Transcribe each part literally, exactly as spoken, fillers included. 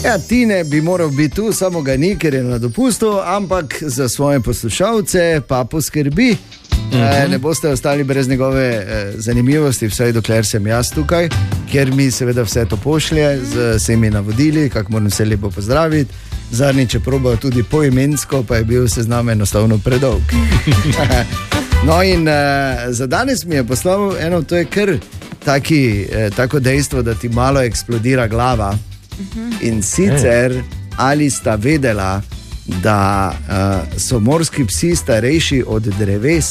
Ja, Tine bi moral biti tu, samo ga ni, ker je na dopustu, ampak za svoje poslušalce pa poskrbi. Uh-huh. E, ne boste ostali brez njegove e, zanimivosti, vsaj dokler sem jaz tukaj, ker mi seveda vse to pošlje z vsemi navodili, kako moram se lepo pozdraviti. Zadnjič je probal tudi poimensko, pa je bil seznam enostavno predolg. No in e, za danes mi je poslal eno, to je kar taki, e, tako dejstvo, da ti malo eksplodira glava. Uh-huh. In sicer, ali sta vedela, da uh, so morski psi starejši od dreves?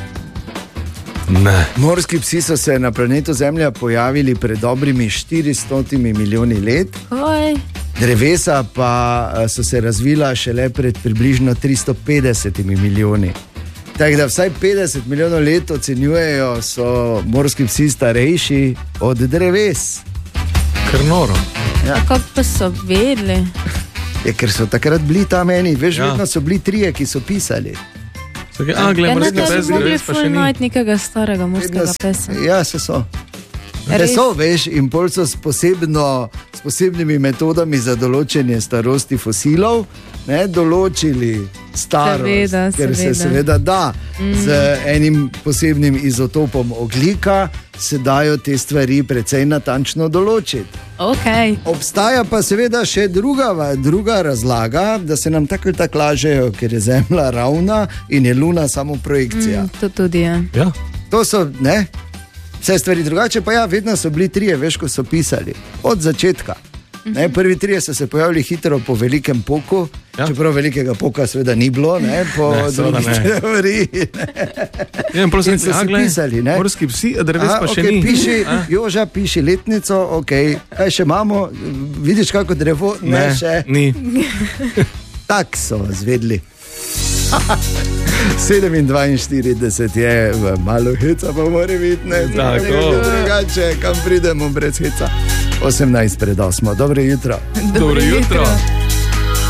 Ne. Morski psi so se na planetu Zemlja pojavili pred dobrimi štiristo milijoni let. Oj. Drevesa pa uh, so se razvila šele pred približno tristo petdeset milijoni. Tako da vsaj petdeset milijonov let ocenjujejo, so morski psi starejši od dreves. Kar noro. Ja. Kako pa so vedeli? Je, ker so takrat bili tam eni, veš, ja. Vedno so bili trije, ki so pisali. Sake, a, gled, ja, morski ne, pes, da bi mogli pa še ni. najti nekega starega morskega Vedno, pesa. Ja, se so. Ne so, veš, in pol so s, posebno, s posebnimi metodami za določenje starosti fosilov, ne, določili starost, seveda, ker seveda. se seveda da mm. z enim posebnim izotopom ogljika se dajo te stvari precej natančno določiti. Okay. Obstaja pa seveda še druga, druga razlaga, da se nam tako tako lažejo, ker je Zemlja ravna in je Luna samo projekcija. Mm, to tudi je. Ja. To so, ne, vse stvari drugače, pa ja, vedno so bili trije, veš, ko so pisali, od začetka. Ne, prvi trije so se pojavili hitro po velikem poku, ja. Čeprav velikega poka seveda ni bilo, ne, po ne, drugih teoriji. Ja, in prosim, so se pisali, ne. Morski psi, a dreves pa še okay, ni. Piši, Joža, piši letnico, ok, kaj še imamo, vidiš kako drevo, ne, ne še. Ni. Tak so zvedli. sedem dvainštirideset je, malo heca pa mora biti, ne, tako. Drugače, kam pridemo brez heca. osemnajst pred osmo, dobro jutro. Dobro jutro.